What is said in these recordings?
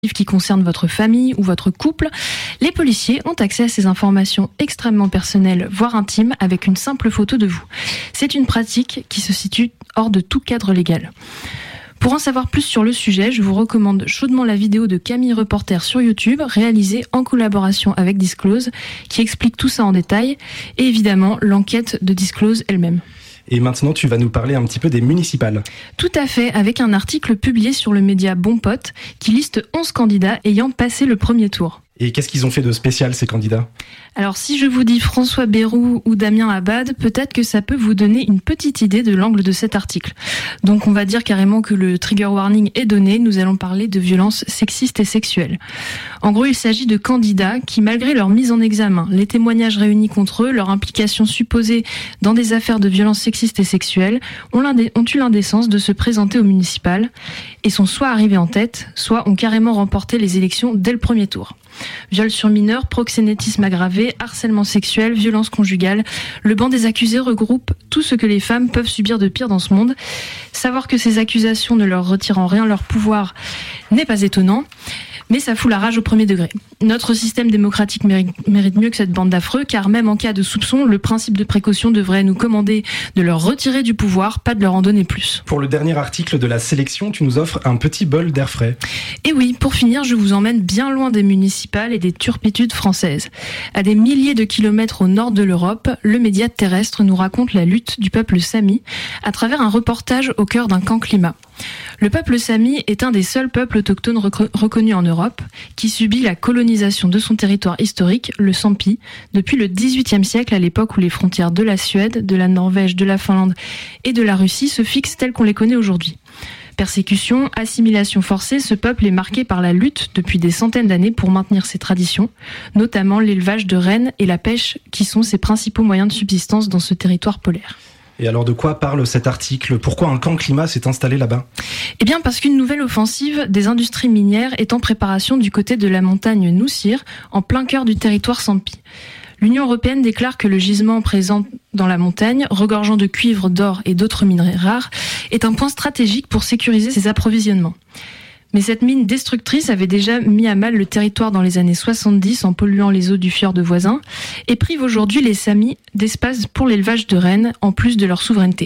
qui concernent votre famille ou votre couple, les policiers ont accès à ces informations extrêmement personnelles, voire intimes, avec une simple photo de vous. C'est une pratique qui se situe hors de tout cadre légal. Pour en savoir plus sur le sujet, je vous recommande chaudement la vidéo de Camille Reporter sur YouTube, réalisée en collaboration avec Disclose, qui explique tout ça en détail, et évidemment l'enquête de Disclose elle-même. Et maintenant, tu vas nous parler un petit peu des municipales. Tout à fait, avec un article publié sur le média Bon Pote, qui liste 11 candidats ayant passé le premier tour. Et qu'est-ce qu'ils ont fait de spécial, ces candidats ? Alors, si je vous dis François Bayrou ou Damien Abad, peut-être que ça peut vous donner une petite idée de l'angle de cet article. Donc, on va dire carrément que le trigger warning est donné. Nous allons parler de violences sexistes et sexuelles. En gros, il s'agit de candidats qui, malgré leur mise en examen, les témoignages réunis contre eux, leur implication supposée dans des affaires de violences sexistes et sexuelles, ont eu l'indécence de se présenter au municipal et sont soit arrivés en tête, soit ont carrément remporté les élections dès le premier tour. Viol sur mineur, proxénétisme aggravé, harcèlement sexuel, violence conjugale. Le banc des accusés regroupe tout ce que les femmes peuvent subir de pire dans ce monde. Savoir que ces accusations ne leur retirent en rien leur pouvoir n'est pas étonnant, mais ça fout la rage au premier degré. Notre système démocratique mérite mieux que cette bande d'affreux, car même en cas de soupçon, le principe de précaution devrait nous commander de leur retirer du pouvoir, pas de leur en donner plus. Pour le dernier article de la sélection, tu nous offres un petit bol d'air frais. Et oui, pour finir, je vous emmène bien loin des municipales et des turpitudes françaises. À des milliers de kilomètres au nord de l'Europe, le média terrestre nous raconte la lutte du peuple sami à travers un reportage au cœur d'un camp climat. Le peuple sami est un des seuls peuples autochtones reconnus en Europe qui subit la colonisation de son territoire historique, le Sampi, depuis le XVIIIe siècle, à l'époque où les frontières de la Suède, de la Norvège, de la Finlande et de la Russie se fixent telles qu'on les connaît aujourd'hui. Persécution, assimilation forcée, ce peuple est marqué par la lutte depuis des centaines d'années pour maintenir ses traditions, notamment l'élevage de rennes et la pêche qui sont ses principaux moyens de subsistance dans ce territoire polaire. Et alors de quoi parle cet article ? Pourquoi un camp climat s'est installé là-bas ? Eh bien parce qu'une nouvelle offensive des industries minières est en préparation du côté de la montagne Noussir, en plein cœur du territoire Sampi. L'Union européenne déclare que le gisement présent dans la montagne, regorgeant de cuivre, d'or et d'autres minerais rares, est un point stratégique pour sécuriser ses approvisionnements. Mais cette mine destructrice avait déjà mis à mal le territoire dans les années 70 en polluant les eaux du fjord voisin et prive aujourd'hui les Samis d'espace pour l'élevage de rennes en plus de leur souveraineté.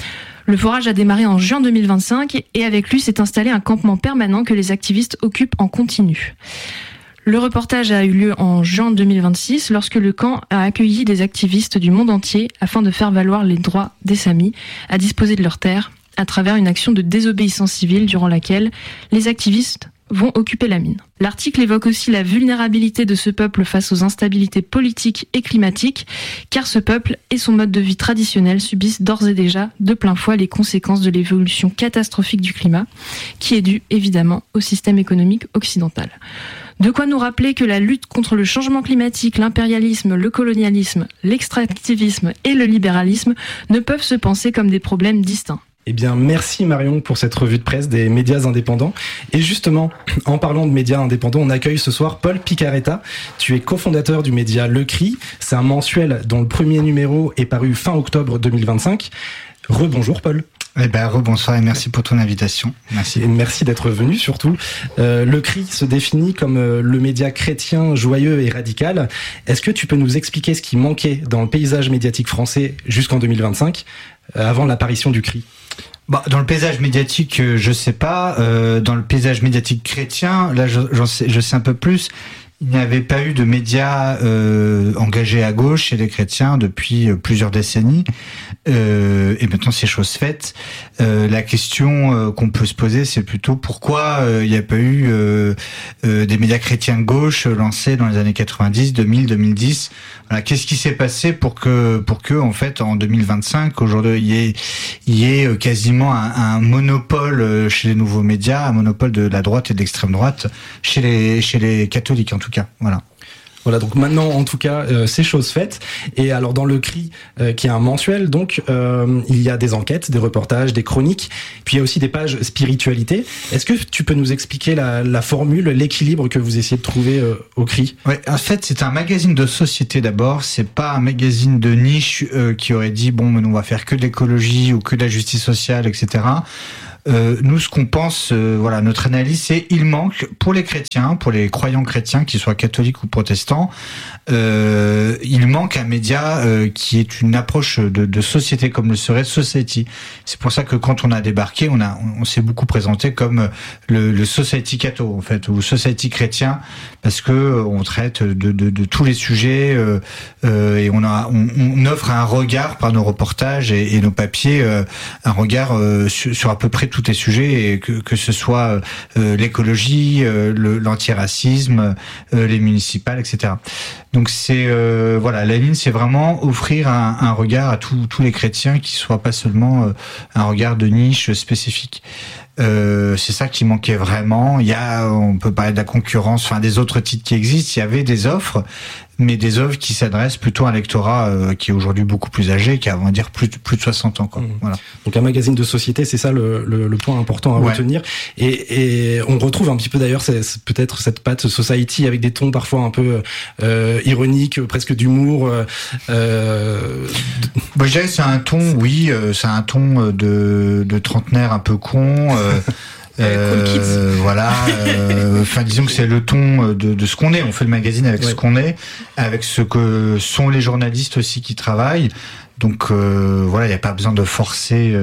Le forage a démarré en juin 2025 et avec lui s'est installé un campement permanent que les activistes occupent en continu. Le reportage a eu lieu en juin 2026 lorsque le camp a accueilli des activistes du monde entier afin de faire valoir les droits des Samis à disposer de leurs terres à travers une action de désobéissance civile durant laquelle les activistes vont occuper la mine. L'article évoque aussi la vulnérabilité de ce peuple face aux instabilités politiques et climatiques, car ce peuple et son mode de vie traditionnel subissent d'ores et déjà de plein fouet les conséquences de l'évolution catastrophique du climat, qui est due évidemment au système économique occidental. De quoi nous rappeler que la lutte contre le changement climatique, l'impérialisme, le colonialisme, l'extractivisme et le libéralisme ne peuvent se penser comme des problèmes distincts. Eh bien, merci Marion pour cette revue de presse des médias indépendants. Et justement, en parlant de médias indépendants, on accueille ce soir Paul Picaretta. Tu es cofondateur du média Le Cri. C'est un mensuel dont le premier numéro est paru fin octobre 2025. Rebonjour Paul. Rebonsoir et merci pour ton invitation. Merci. Et merci d'être venu surtout. Le Cri se définit comme le média chrétien, joyeux et radical. Est-ce que tu peux nous expliquer ce qui manquait dans le paysage médiatique français jusqu'en 2025, avant l'apparition du Cri ? Dans le paysage médiatique, je sais pas. Dans le paysage médiatique chrétien, là, je sais un peu plus. Il n'y avait pas eu de médias engagés à gauche chez les chrétiens depuis plusieurs décennies. Et maintenant, c'est chose faite. La question qu'on peut se poser, c'est plutôt pourquoi il n'y a pas eu des médias chrétiens de gauche lancés dans les années 90, 2000, 2010. Voilà, qu'est-ce qui s'est passé pour que en fait, en 2025, aujourd'hui, il y ait quasiment un monopole chez les nouveaux médias, un monopole de la droite et de l'extrême droite chez les catholiques en tout cas. Voilà, donc maintenant, en tout cas, c'est chose faite. Et alors, dans Le Cri, qui est un mensuel, donc, il y a des enquêtes, des reportages, des chroniques, puis il y a aussi des pages spiritualité. Est-ce que tu peux nous expliquer la formule, l'équilibre que vous essayez de trouver au Cri ? Ouais, en fait, c'est un magazine de société d'abord. C'est pas un magazine de niche qui aurait dit, on va faire que de l'écologie ou que de la justice sociale, etc. Nous, ce qu'on pense, notre analyse, c'est il manque pour les chrétiens, pour les croyants chrétiens, qu'ils soient catholiques ou protestants, il manque un média qui est une approche de société, comme le serait Society. C'est pour ça que quand on a débarqué, on s'est beaucoup présenté comme le Society catho, en fait, ou Society chrétien, parce que on traite de tous les sujets et on offre un regard par nos reportages et nos papiers, un regard sur à peu près tous les sujets, et que ce soit l'écologie, l'antiracisme, les municipales, etc. Donc c'est la ligne, c'est vraiment offrir un regard à tous les chrétiens, qui soit pas seulement un regard de niche spécifique. C'est ça qui manquait vraiment. On peut parler de la concurrence, des autres titres qui existent. Il y avait des offres, mais des offres qui s'adressent plutôt à un lectorat qui est aujourd'hui beaucoup plus âgé, qui a, on va dire, plus de 60 ans, quoi. Voilà. Donc un magazine de société, c'est ça le point important à retenir. Et on retrouve un petit peu d'ailleurs peut-être cette patte Society avec des tons parfois un peu ironiques, presque d'humour. Je dirais que c'est un ton, c'est un ton de trentenaire un peu con. Cool kids. Disons que c'est le ton de ce qu'on est. On fait le magazine avec ce qu'on est, avec ce que sont les journalistes aussi qui travaillent. Donc il n'y a pas besoin de forcer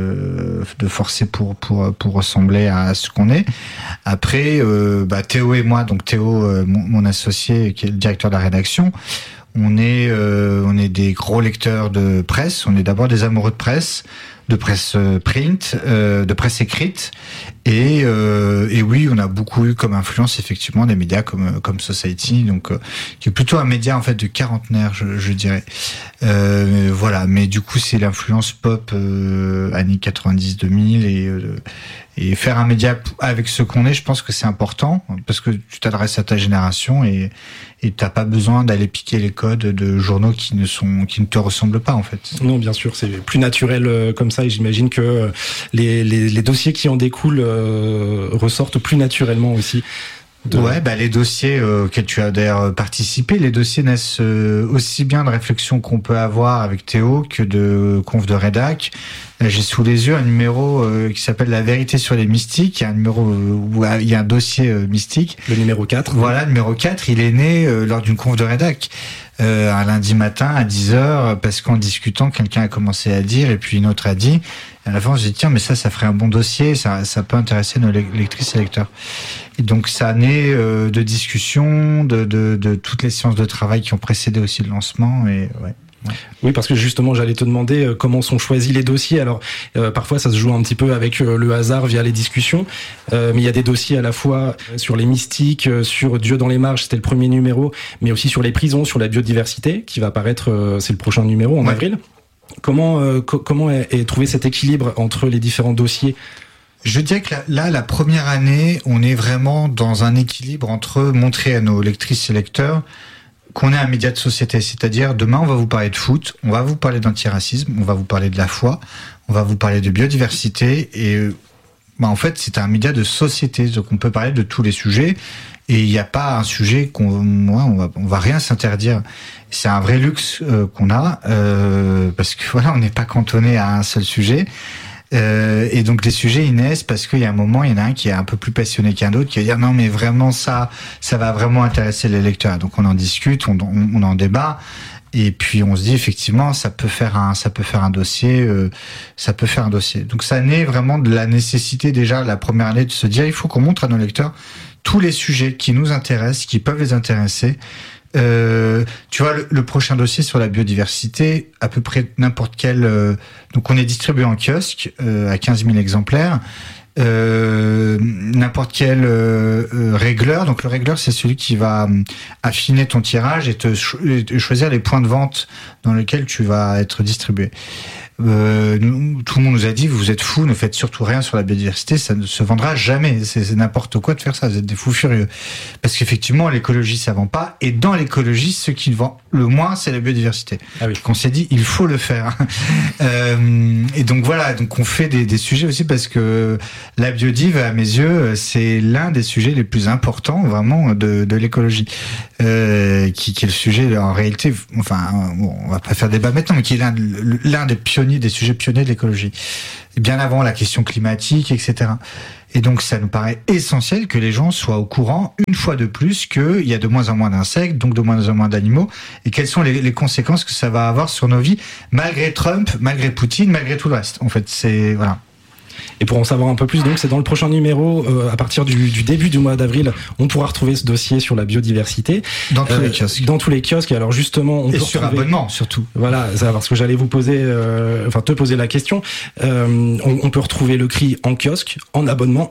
pour ressembler à ce qu'on est. Après, Théo et moi, donc Théo, mon associé, qui est le directeur de la rédaction, on est des gros lecteurs de presse. On est d'abord des amoureux de presse print, de presse écrite, et oui, on a beaucoup eu comme influence effectivement des médias comme Society, donc qui est plutôt un média en fait de quarantenaire, je dirais. Mais du coup c'est l'influence pop années 90-2000, et faire un média avec ce qu'on est, je pense que c'est important, parce que tu t'adresses à ta génération et t'as pas besoin d'aller piquer les codes de journaux qui ne te ressemblent pas, en fait. Non, bien sûr, c'est plus naturel comme ça, et j'imagine que les dossiers qui en découlent ressortent plus naturellement aussi. Les dossiers auxquels tu as d'ailleurs participé, les dossiers naissent aussi bien de réflexions qu'on peut avoir avec Théo que de conf de rédac. Là, j'ai sous les yeux un numéro qui s'appelle La vérité sur les mystiques. Il y a un numéro où il y a un dossier mystique. Le numéro 4. Voilà, le numéro 4, il est né lors d'une conf de rédac. Un lundi matin à 10h, parce qu'en discutant, quelqu'un a commencé à dire, et puis une autre a dit. Et à la fin, on s'est dit, tiens, mais ça ferait un bon dossier, ça peut intéresser nos lectrices et lecteurs. Et donc, ça naît de discussions, de toutes les séances de travail qui ont précédé aussi le lancement, et ouais. Oui, parce que justement, j'allais te demander comment sont choisis les dossiers. Alors, parfois, ça se joue un petit peu avec le hasard via les discussions, mais il y a des dossiers à la fois sur les mystiques, sur Dieu dans les marges, c'était le premier numéro, mais aussi sur les prisons, sur la biodiversité, qui va apparaître, c'est le prochain numéro en avril. Comment est trouvé cet équilibre entre les différents dossiers ? Je dirais que là, la première année, on est vraiment dans un équilibre entre montrer à nos lectrices et lecteurs qu'on est un média de société, c'est-à-dire demain on va vous parler de foot, on va vous parler d'antiracisme, on va vous parler de la foi, on va vous parler de biodiversité, et en fait c'est un média de société, donc on peut parler de tous les sujets, et il n'y a pas un sujet on va rien s'interdire. C'est un vrai luxe qu'on a, parce que on n'est pas cantonné à un seul sujet. Et donc les sujets ils naissent parce qu'il y a un moment, il y en a un qui est un peu plus passionné qu'un autre, qui va dire non mais vraiment ça va vraiment intéresser les lecteurs. Donc on en discute, on en débat, et puis on se dit effectivement ça peut faire un dossier, Donc ça naît vraiment de la nécessité déjà la première année de se dire il faut qu'on montre à nos lecteurs tous les sujets qui nous intéressent, qui peuvent les intéresser. Tu vois, le prochain dossier sur la biodiversité, à peu près n'importe quel... donc on est distribué en kiosque à 15 000 exemplaires. N'importe quel régleur. Donc le régleur, c'est celui qui va affiner ton tirage et choisir les points de vente dans lesquels tu vas être distribué. Tout le monde nous a dit vous êtes fous, ne faites surtout rien sur la biodiversité, ça ne se vendra jamais, c'est n'importe quoi de faire ça, vous êtes des fous furieux, parce qu'effectivement l'écologie ça vend pas, et dans l'écologie ce qui vend le moins c'est la biodiversité. Qu'on s'est dit il faut le faire. Et donc voilà, donc on fait des sujets aussi parce que La biodive, à mes yeux, c'est l'un des sujets les plus importants, vraiment, de l'écologie. Qui est le sujet, en réalité, enfin, bon, on va pas faire débat maintenant, mais qui est l'un des pionniers, des sujets pionniers de l'écologie. Bien avant la question climatique, etc. Et donc, ça nous paraît essentiel que les gens soient au courant, une fois de plus, qu'il y a de moins en moins d'insectes, donc de moins en moins d'animaux, et quelles sont les conséquences que ça va avoir sur nos vies, malgré Trump, malgré Poutine, malgré tout le reste. En fait, c'est, voilà. Et pour en savoir un peu plus, donc c'est dans le prochain numéro, à partir du début du mois d'avril, on pourra retrouver ce dossier sur la biodiversité. Dans tous les kiosques. Dans tous les kiosques. Et alors justement, on et peut sur retrouver... abonnement surtout. Voilà, ça, parce que j'allais vous poser, te poser la question. On peut retrouver le CRI en kiosque, en abonnement.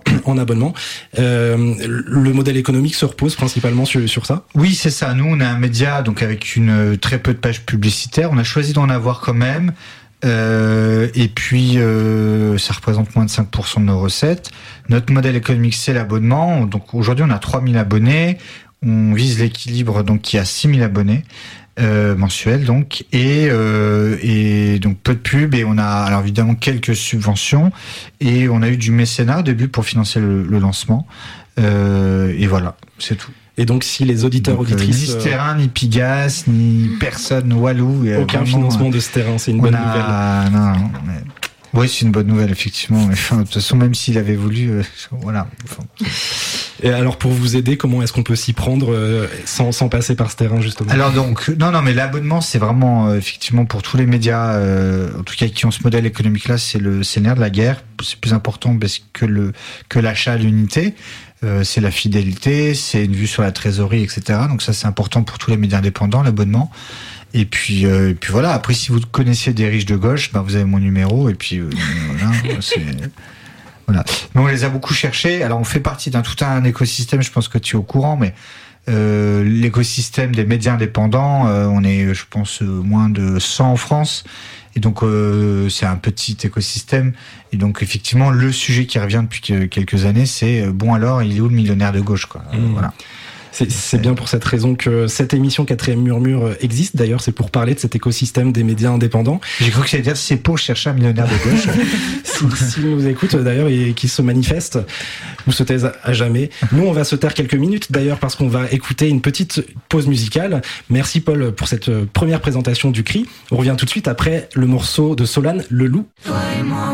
Le modèle économique se repose principalement sur ça. Oui, c'est ça. Nous, on a un média donc avec une très peu de pages publicitaires. On a choisi d'en avoir quand même. Et puis ça représente moins de 5% de nos recettes. Notre modèle économique, c'est l'abonnement. Donc aujourd'hui, on a 3000 abonnés. On vise l'équilibre, donc qui a 6000 abonnés mensuels, donc et donc peu de pub. Et on a alors évidemment quelques subventions et on a eu du mécénat au début pour financer le lancement. Et voilà, c'est tout. Et donc, si les auditeurs, auditrices... Ni Sterrin, ni Pigas, ni personne, Walou... Aucun financement de Sterrin, c'est une bonne nouvelle. Non, mais... Oui, c'est une bonne nouvelle, effectivement. Mais, enfin, de toute façon, même s'il avait voulu... voilà. Enfin... Et alors, pour vous aider, comment est-ce qu'on peut s'y prendre sans passer par Sterrin, justement ? Alors donc, non, mais l'abonnement, c'est vraiment, effectivement, pour tous les médias, en tout cas qui ont ce modèle économique-là, c'est le nerf de la guerre. C'est plus important parce que l'achat à l'unité. C'est la fidélité, c'est une vue sur la trésorerie, etc. Donc ça, c'est important pour tous les médias indépendants, l'abonnement. Et puis voilà. Après, si vous connaissiez des riches de gauche, ben vous avez mon numéro. Et puis voilà, voilà. Mais on les a beaucoup cherchés. Alors, on fait partie tout un écosystème. Je pense que tu es au courant, mais l'écosystème des médias indépendants, on est, je pense, moins de 100 en France. Et donc, c'est un petit écosystème. Et donc, effectivement, le sujet qui revient depuis quelques années, c'est bon alors, il est où le millionnaire de gauche, quoi. Voilà. C'est bien pour cette raison que cette émission 4e Murmure existe. D'ailleurs, c'est pour parler de cet écosystème des médias indépendants. J'ai cru que ça allait dire c'est pour chercher un millionnaire de gauche. S'ils nous écoutent d'ailleurs et qu'ils se manifestent ou se taisent à jamais. Nous, on va se taire quelques minutes d'ailleurs parce qu'on va écouter une petite pause musicale. Merci Paul pour cette première présentation du CRI. On revient tout de suite après le morceau de Solane, Le Loup. Toi et moi.